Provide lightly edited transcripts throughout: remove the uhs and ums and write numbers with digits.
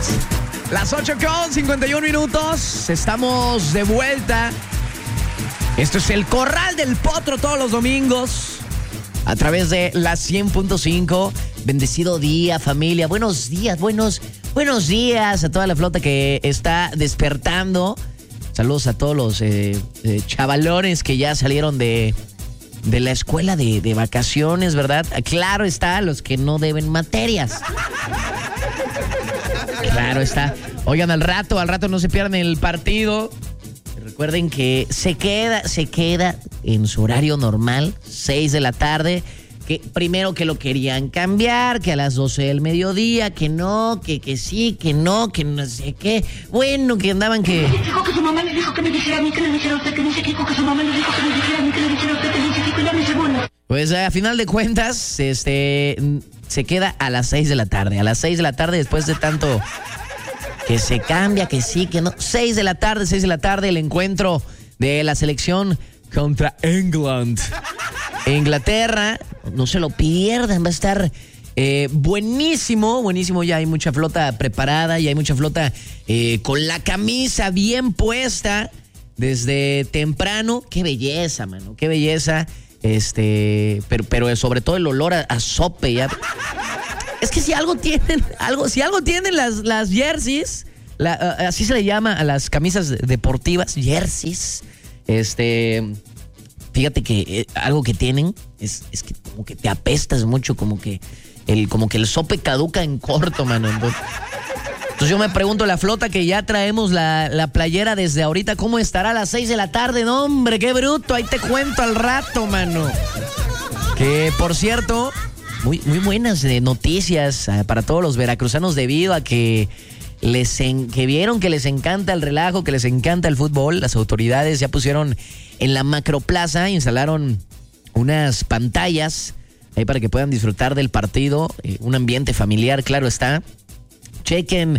Las 8:51. Estamos de vuelta. Esto es el Corral del Potro todos los domingos a través de la 100.5. Bendecido día, familia. Buenos días, buenos días a toda la flota que está despertando. Saludos a todos los chavalones que ya salieron de la escuela de vacaciones, ¿verdad? Claro está, los que no deben materias. Claro está. Oigan, al rato no se pierdan el partido. Recuerden que se queda en su horario normal, 6 de la tarde. Que primero que lo querían cambiar, que a las 12 del mediodía, que no, que sí, que no sé qué. Bueno, que andaban que... Dijo que su mamá le dijo que me dijera a mí, que le dijera a usted, que no sé qué, que su mamá le dijo que me dijera a mí, que le dijera a usted, que no sé qué, que ya me según. Pues a final de cuentas, se queda a las 6 de la tarde. A las 6 de la tarde, después de tanto que se cambia, que sí, que no. 6 de la tarde, el encuentro de la selección contra England. Inglaterra, no se lo pierdan, va a estar buenísimo. Ya hay mucha flota preparada, ya hay mucha flota con la camisa bien puesta desde temprano. Qué belleza, mano, qué belleza. Pero sobre todo el olor a sope, ya. Es que si algo tienen las jerseys, así se le llama a las camisas deportivas, jerseys, fíjate que algo que tienen es que como que te apestas mucho, como que el sope caduca en corto, mano. Entonces yo me pregunto, la flota que ya traemos la playera desde ahorita, ¿cómo estará a las 6 de la tarde? No, hombre, qué bruto, ahí te cuento al rato, mano. Que, por cierto, muy buenas noticias para todos los veracruzanos debido a que vieron que les encanta el relajo, que les encanta el fútbol. Las autoridades ya pusieron en la macroplaza, instalaron unas pantallas ahí para que puedan disfrutar del partido, un ambiente familiar, claro está. Chequen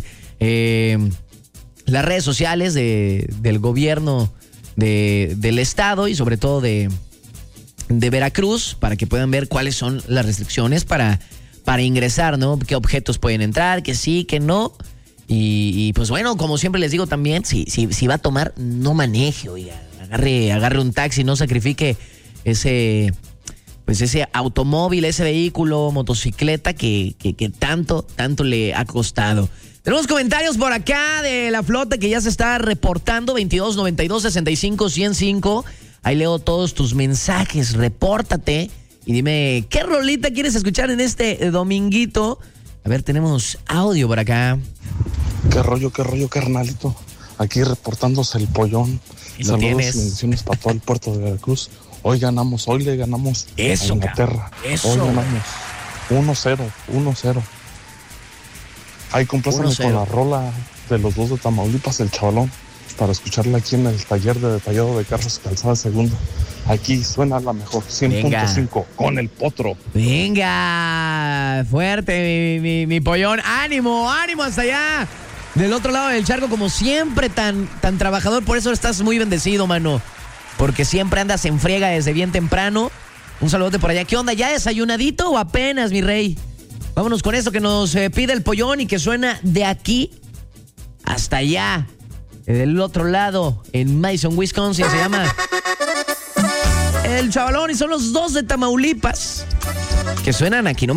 las redes sociales del gobierno del estado y sobre todo de Veracruz para que puedan ver cuáles son las restricciones para ingresar, ¿no? Qué objetos pueden entrar, que sí, que no. Y pues bueno, como siempre les digo también, si va a tomar, no maneje, oiga. Agarre un taxi, no sacrifique ese automóvil, ese vehículo, motocicleta que tanto le ha costado. Tenemos comentarios por acá de la flota que ya se está reportando, 22 92 65 105. Ahí leo todos tus mensajes, repórtate y dime qué rolita quieres escuchar en este dominguito. A ver, tenemos audio por acá. Qué rollo, carnalito. Aquí reportándose el pollón. Saludos y bendiciones para todo el puerto de Veracruz. Hoy le ganamos eso, a Inglaterra. Eso. Hoy ganamos 1-0. Ahí complácenme con la rola de los dos de Tamaulipas, el chavalón, para escucharla aquí en el taller de detallado de Carlos Calzada Segundo. Aquí suena la mejor, 100.5 con el potro. Venga, fuerte mi pollón. Ánimo hasta allá. Del otro lado del charco, como siempre, tan trabajador. Por eso estás muy bendecido, mano. Porque siempre andas en friega desde bien temprano. Un saludote por allá. ¿Qué onda? ¿Ya desayunadito o apenas, mi rey? Vámonos con esto que nos pide el pollón y que suena de aquí hasta allá. Del otro lado, en Madison, Wisconsin, se llama El Chavalón y son los dos de Tamaulipas que suenan aquí, ¿no?